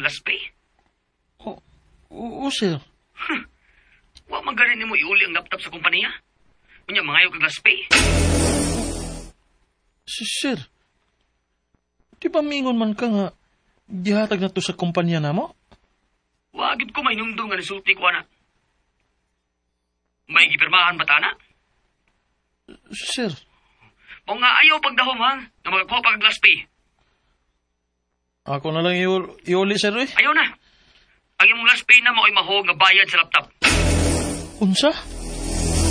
last pay. Oo, sir. Wa man ganin nimo iuli ang laptop sa kumpanya. Unya mangayo kag last pay. Sir, di ba mingon man ka nga gihatag na to sa kumpanya na mo? Wa gid ko may numdum nga nisulti ko ana. May gipirmahan ba ta na? Sir, O nga ayaw pagdahom ha, na magakuha pa kag last pay. ako na lang iuli, sir, eh. Ayaw na. Ang imong last pay na mo ay mahog nga bayad sa laptop. Unsa?